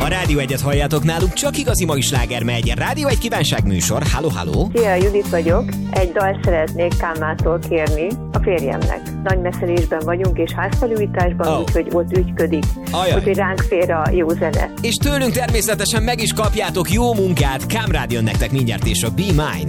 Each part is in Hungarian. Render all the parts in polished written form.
A Rádió 1-et halljátok náluk, csak igazi mai sláger megy. Rádió 1 kívánságműsor. Halló, halló! Szia, Judit vagyok. Egy dalt szeretnék Kálmától kérni a férjemnek. Nagy messzelésben vagyunk és házfelújításban, úgyhogy ott ügyködik. Úgyhogy ránk fér a jó zene. És tőlünk természetesen meg is kapjátok. Jó munkát! Kámrád jön nektek mindjárt, és a Be Mine.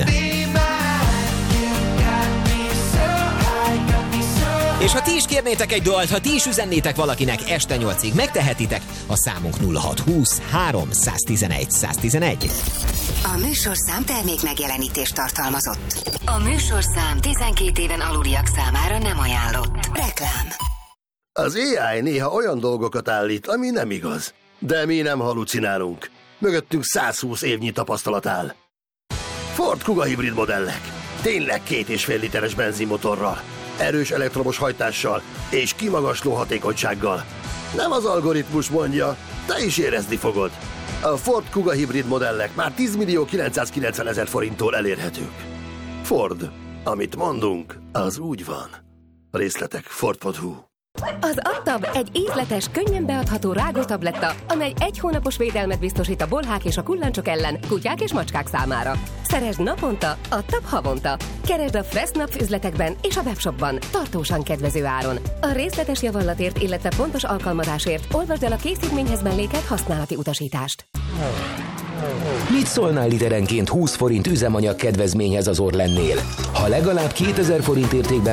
És ha ti is kérnétek egy dalt, ha ti is üzennétek valakinek este 8-ig, megtehetitek, a számunk 0620 311 111. A műsorszám termék megjelenítést tartalmazott. A műsorszám 12 éven aluliak számára nem ajánlott. Reklám. Az AI néha olyan dolgokat állít, ami nem igaz. De mi nem halucinálunk. Mögöttünk 120 évnyi tapasztalat áll. Ford Kuga hibrid modellek. Tényleg 2,5 literes benzinmotorral, erős elektromos hajtással és kimagasló hatékonysággal. Nem az algoritmus mondja, te is érezni fogod. A Ford Kuga hibrid modellek már 10.990.000 forinttól elérhetők. Ford, amit mondunk, az úgy van. Részletek Ford.hu. Az Adtab egy ízletes, könnyen beadható rágótabletta, amely 1 hónapos védelmet biztosít a bolhák és a kullancsok ellen, kutyák és macskák számára. Szeresd naponta, Adtab havonta. Keresd a Fressnapf üzletekben és a webshopban, tartósan kedvező áron. A részletes javallatért, illetve pontos alkalmazásért olvasd el a készítményhez mellékelt használati utasítást. Mit szólnál literenként 20 forint üzemanyag kedvezményhez az Orlennél? Ha legalább 2000 forint értékben